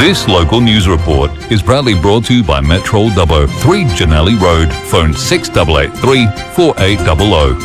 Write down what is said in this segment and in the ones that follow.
This local news report is proudly brought to you by Metro Dubbo, 3 Janelli Road, phone 6883 4800.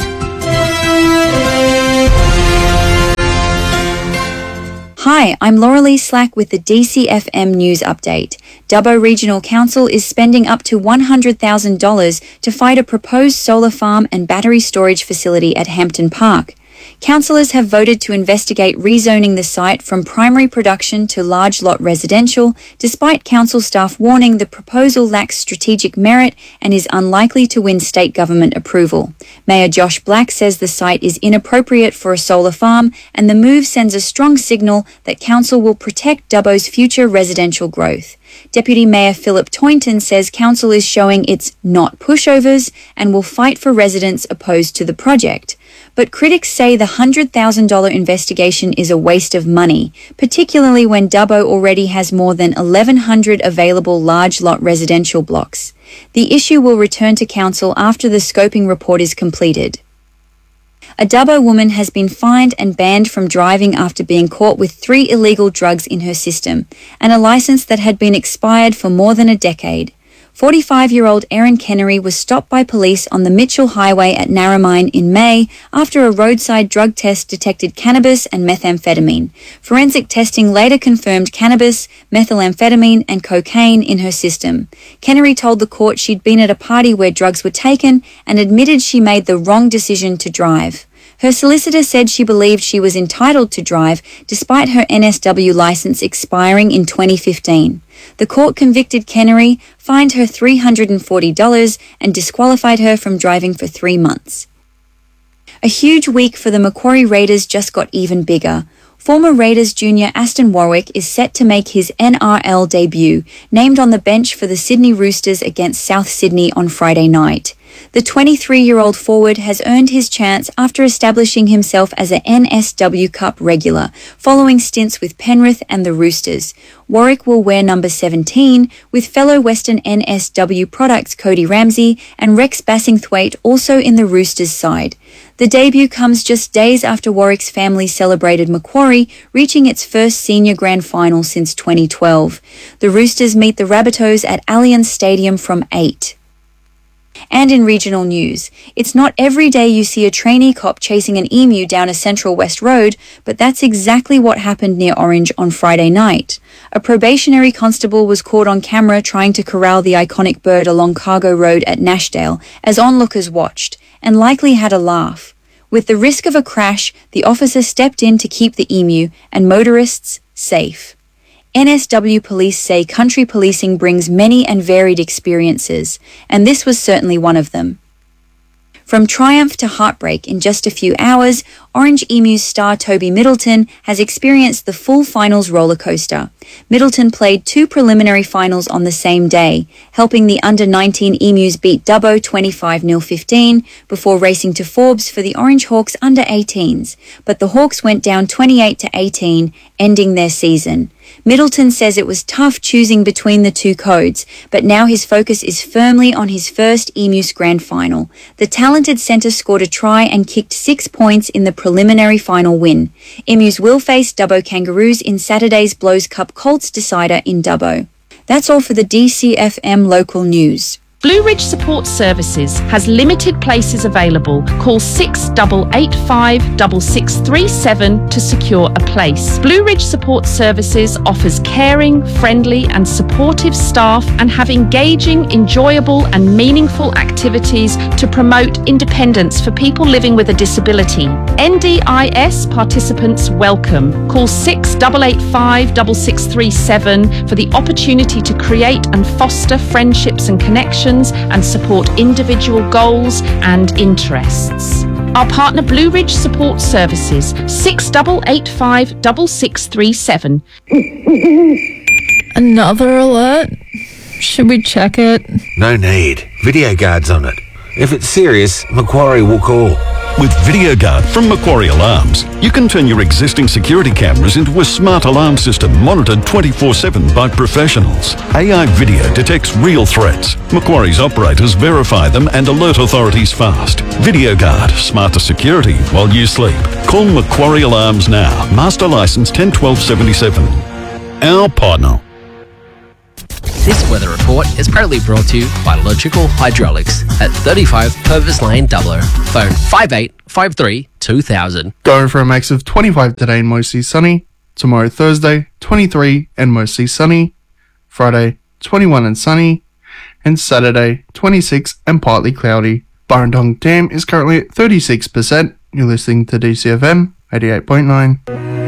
Hi, I'm Laura-Lee Slack with the DCFM News Update. Dubbo Regional Council is spending up to $100,000 to fight a proposed solar farm and battery storage facility at Hampton Park. Councillors have voted to investigate rezoning the site from primary production to large lot residential, despite council staff warning the proposal lacks strategic merit and is unlikely to win state government approval. Mayor Josh Black says the site is inappropriate for a solar farm, and the move sends a strong signal that council will protect Dubbo's future residential growth. Deputy Mayor Philip Toynton says council is showing it's not pushovers and will fight for residents opposed to the project. But critics say the $100,000 investigation is a waste of money, particularly when Dubbo already has more than 1,100 available large lot residential blocks. The issue will return to council after the scoping report is completed. A Dubbo woman has been fined and banned from driving after being caught with 3 illegal drugs in her system and a licence that had been expired for more than a decade. 45-year-old Erin Kennery was stopped by police on the Mitchell Highway at Narromine in May after a roadside drug test detected cannabis and methamphetamine. Forensic testing later confirmed cannabis, methamphetamine and cocaine in her system. Kennery told the court she'd been at a party where drugs were taken and admitted she made the wrong decision to drive. Her solicitor said she believed she was entitled to drive despite her NSW licence expiring in 2015. The court convicted Kennery, fined her $340 and disqualified her from driving for 3 months. A huge week for the Macquarie Raiders just got even bigger. Former Raiders junior Aston Warwick is set to make his NRL debut, named on the bench for the Sydney Roosters against South Sydney on Friday night. The 23-year-old forward has earned his chance after establishing himself as a NSW Cup regular, following stints with Penrith and the Roosters. Warwick will wear number 17, with fellow Western NSW products Cody Ramsey and Rex Bassingthwaite also in the Roosters side. The debut comes just days after Warwick's family celebrated Macquarie reaching its first senior grand final since 2012. The Roosters meet the Rabbitohs at Allianz Stadium from 8. And in regional news, it's not every day you see a trainee cop chasing an emu down a Central West road, but that's exactly what happened near Orange on Friday night. A probationary constable was caught on camera trying to corral the iconic bird along Cargo Road at Nashdale as onlookers watched, and likely had a laugh. With the risk of a crash, the officer stepped in to keep the emu and motorists safe. NSW police say country policing brings many and varied experiences, and this was certainly one of them. From triumph to heartbreak in just a few hours, Orange Emus star Toby Middleton has experienced the full finals roller coaster. Middleton played 2 preliminary finals on the same day, helping the under-19 Emus beat Dubbo 25-15 before racing to Forbes for the Orange Hawks under-18s, but the Hawks went down 28-18, ending their season. Middleton says it was tough choosing between the 2 codes, but now his focus is firmly on his first Emus Grand Final. The talented centre scored a try and kicked 6 points in the preliminary final win. Emus will face Dubbo Kangaroos in Saturday's Blows Cup Colts decider in Dubbo. That's all for the DCFM local news. Blue Ridge Support Services has limited places available. Call 6885 6637 to secure a place. Blue Ridge Support Services offers caring, friendly and supportive staff and have engaging, enjoyable and meaningful activities to promote independence for people living with a disability. NDIS participants welcome. Call 6885 6637 for the opportunity to create and foster friendships and connections and support individual goals and interests. Our partner Blue Ridge Support Services, 6885 6637. Another alert? Should we check it? No need. Video guard's on it. If it's serious, Macquarie will call. With VideoGuard from Macquarie Alarms, you can turn your existing security cameras into a smart alarm system monitored 24/7 by professionals. AI video detects real threats. Macquarie's operators verify them and alert authorities fast. VideoGuard, smarter security while you sleep. Call Macquarie Alarms now. Master license 101277. our partner. This weather report is proudly brought to you by Logical Hydraulics at 35 Purvis Lane, Dubbo. Phone 5853 2000. Going for a max of 25 today and mostly sunny. Tomorrow Thursday, 23 and mostly sunny. Friday, 21 and sunny. And Saturday, 26 and partly cloudy. Burrendong Dam is currently at 36%. You're listening to DCFM 88.9.